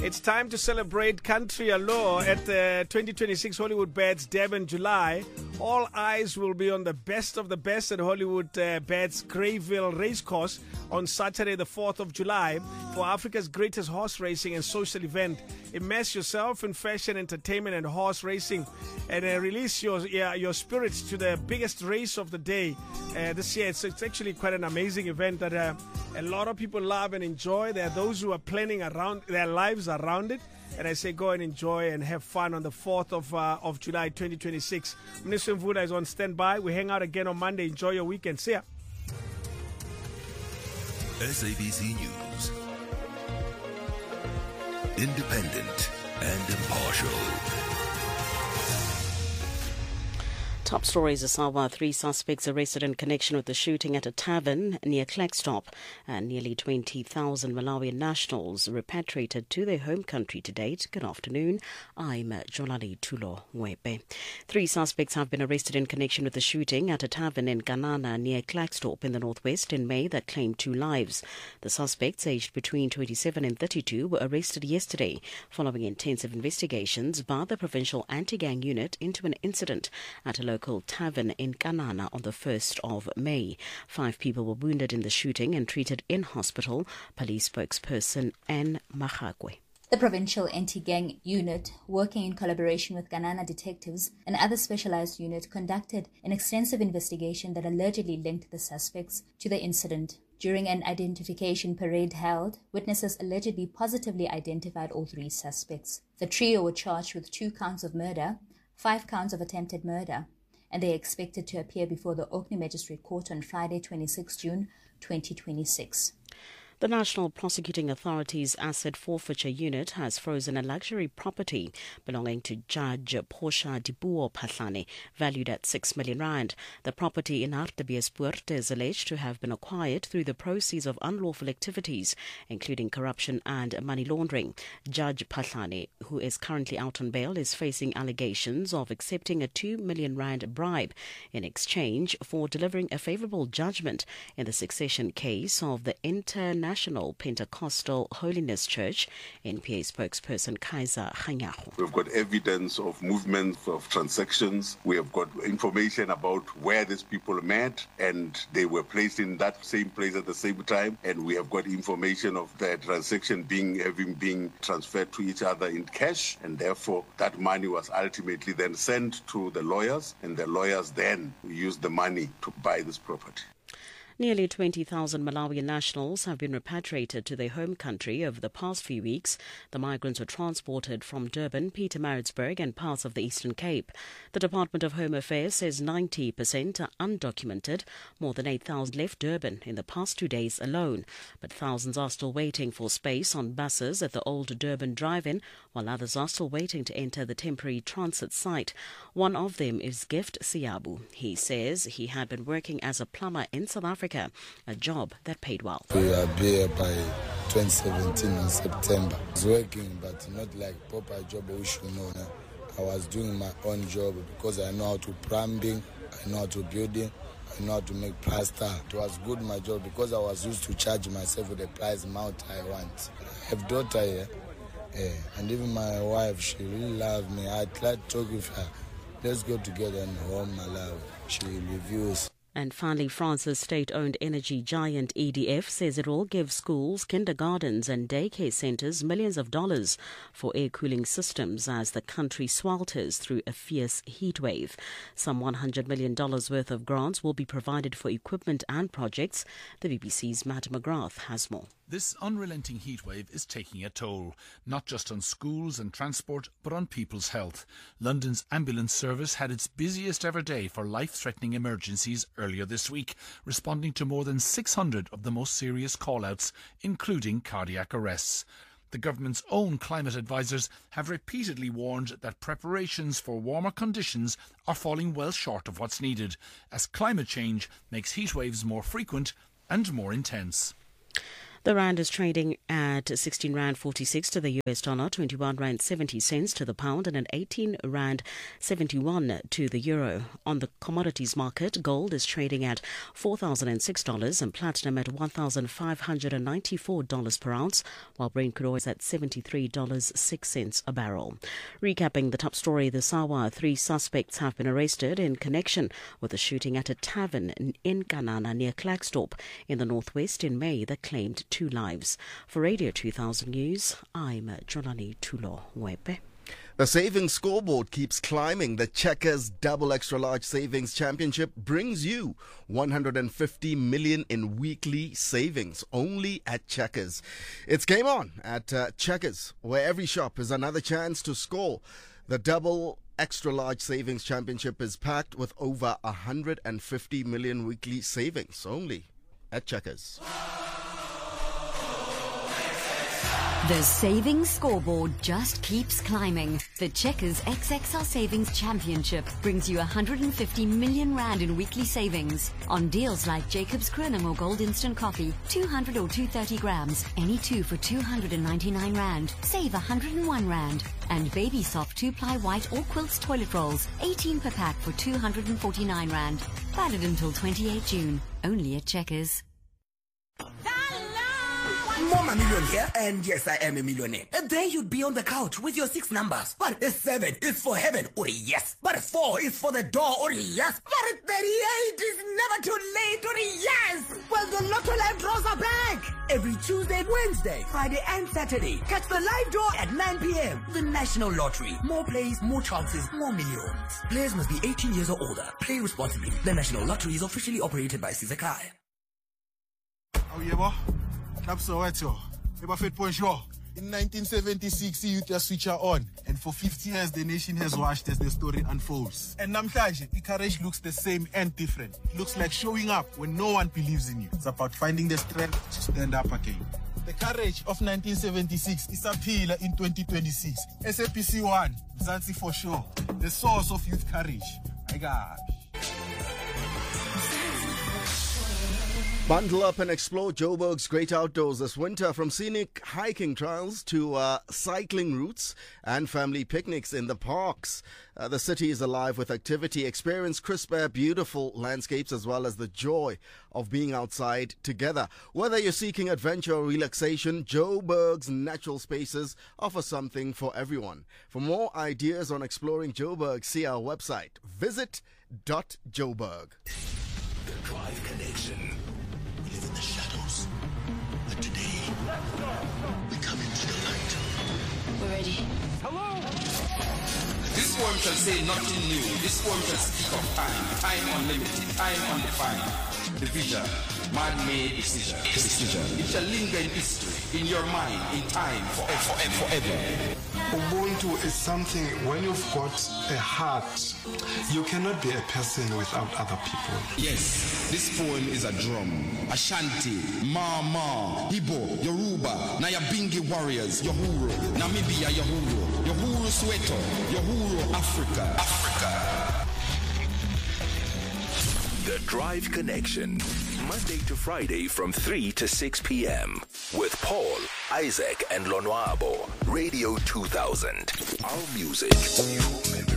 It's time to celebrate Country Allure at the 2026 Hollywood Bats Durban July. All eyes will be on the best of the best at Hollywood Bats Greyville Racecourse on Saturday the 4th of July for Africa's greatest horse racing and social event. Immerse yourself in fashion, entertainment and horse racing and release your spirits to the biggest race of the day. This year it's actually quite an amazing event that a lot of people love and enjoy. There are those who are planning around their lives around it. And I say go and enjoy and have fun on the 4th of July 2026. Mniswa Mvula is on standby. We hang out again on Monday. Enjoy your weekend. See ya. SABC News. Independent and impartial. Top stories this hour. 3 suspects arrested in connection with the shooting at a tavern near Klerksdorp, and nearly 20,000 Malawian nationals repatriated to their home country to date. Good afternoon. I'm Jolali Tulo Mwebe. 3 suspects have been arrested in connection with the shooting at a tavern in Kanana near Klerksdorp in the northwest in May that claimed 2 lives. The suspects, aged between 27 and 32, were arrested yesterday following intensive investigations by the Provincial Anti-Gang Unit into an incident at a local tavern in Kanana on the 1st of May. 5 people were wounded in the shooting and treated in hospital, police spokesperson Anne Mahagwe. The Provincial Anti-Gang Unit, working in collaboration with Kanana detectives and other specialized units, conducted an extensive investigation that allegedly linked the suspects to the incident. During an identification parade held, witnesses allegedly positively identified all 3 suspects. The trio were charged with 2 counts of murder, 5 counts of attempted murder, and they are expected to appear before the Orkney Magistrate Court on Friday, 26 June 2026. The National Prosecuting Authority's Asset Forfeiture Unit has frozen a luxury property belonging to Judge Portia Dipuo Phahlane, valued at 6 million rand. The property in Hartbeespoort is alleged to have been acquired through the proceeds of unlawful activities, including corruption and money laundering. Judge Phahlane, who is currently out on bail, is facing allegations of accepting a 2 million rand bribe in exchange for delivering a favourable judgment in the succession case of the International Pentecostal Holiness Church. NPA spokesperson Kaiser Khanyago. We've got evidence of movements of transactions. We have got information about where these people met and they were placed in that same place at the same time. And we have got information of the transaction having been transferred to each other in cash. And therefore, that money was ultimately then sent to the lawyers, and the lawyers then used the money to buy this property. Nearly 20,000 Malawian nationals have been repatriated to their home country over the past few weeks. The migrants were transported from Durban, Pietermaritzburg and parts of the Eastern Cape. The Department of Home Affairs says 90% are undocumented. More than 8,000 left Durban in the past 2 days alone. But thousands are still waiting for space on buses at the old Durban drive-in, while others are still waiting to enter the temporary transit site. One of them is Gift Siabu. He says he had been working as a plumber in South Africa, a job that paid well. We are here by 2017 in September. I was working, but not like proper job we should know. I was doing my own job because I know how to plumbing, I know how to building, I know how to make plaster. It was good my job because I was used to charge myself with the price amount I want. I have a daughter here, and even my wife, she really loves me. I tried to talk with her. Let's go together and home, my love. She reviews. And finally, France's state-owned energy giant EDF says it will give schools, kindergartens and daycare centres millions of dollars for air cooling systems as the country swelters through a fierce heat wave. Some $100 million worth of grants will be provided for equipment and projects. The BBC's Matt McGrath has more. This unrelenting heatwave is taking a toll, not just on schools and transport, but on people's health. London's ambulance service had its busiest ever day for life-threatening emergencies earlier this week, responding to more than 600 of the most serious call-outs, including cardiac arrests. The government's own climate advisers have repeatedly warned that preparations for warmer conditions are falling well short of what's needed, as climate change makes heatwaves more frequent and more intense. The rand is trading at 16 rand 46 to the US dollar, 21 rand 70 cents to the pound, and an 18 rand 71 to the euro. On the commodities market, gold is trading at $4,006 and platinum at $1,594 per ounce, while Brent crude oil is at $73.06 a barrel. Recapping the top story this hour, 3 suspects have been arrested in connection with a shooting at a tavern in Kanana near Klerksdorp in the northwest in May that claimed 2 lives. For Radio 2000 News, I'm Jolani Tulo-Wepe. The savings scoreboard keeps climbing. The Checkers Double Extra Large Savings Championship brings you 150 million in weekly savings only at Checkers. It's game on at Checkers, where every shop is another chance to score. The Double Extra Large Savings Championship is packed with over 150 million weekly savings only at Checkers. The savings scoreboard just keeps climbing. The Checkers XXL Savings Championship brings you 150 million rand in weekly savings on deals like Jacob's Kronum or Gold Instant Coffee, 200 or 230 grams, any 2 for 299 rand. Save 101 rand. And Baby Soft 2-ply white or quilts toilet rolls, 18 per pack for 249 rand. Valid until 28 June. Only at Checkers. Mama Million here, and yes, I am a millionaire. And then you'd be on the couch with your 6 numbers. But 7 is for heaven, or yes. But 4 is for the door, or yes. But 38 is never too late, or yes. Well, the Lotto Live draws are back. Every Tuesday, Wednesday, Friday, and Saturday. Catch the live draw at 9 p.m. The National Lottery. More plays, more chances, more millions. Players must be 18 years or older. Play responsibly. The National Lottery is officially operated by Sizakai. Oh, yeah, boy. In 1976, youth just switch on, and for 50 years the nation has watched as the story unfolds. And namhlanje, courage looks the same and different. It looks like showing up when no one believes in you. It's about finding the strength to stand up again. The courage of 1976 is a pillar in 2026. SAPC 1, Mzansi for sure, the source of youth courage. My God. Bundle up and explore Joburg's great outdoors this winter, from scenic hiking trails to cycling routes and family picnics in the parks. The city is alive with activity. Experience crisp air, beautiful landscapes, as well as the joy of being outside together. Whether you're seeking adventure or relaxation, Joburg's natural spaces offer something for everyone. For more ideas on exploring Joburg, see our website. Visit.joburg. The Drive Connection. We live in the shadows, but today we come into the light. We're ready. Hello. This one can say nothing new. This one can speak of time unlimited, time undefined. Division, man-made decision. It shall linger in history, in your mind, in time, forever. Ubuntu is something, when you've got a heart, you cannot be a person without other people. Yes, this poem is a drum. Ashanti, Mama, Igbo, Yoruba, Nyabingi warriors, Yohuru, Namibia, Yohuru Soweto, Yohuru Africa. The Drive Connection, Monday to Friday from 3 to 6 p.m. with Paul, Isaac, and Lonwabo. Radio 2000. Our music, your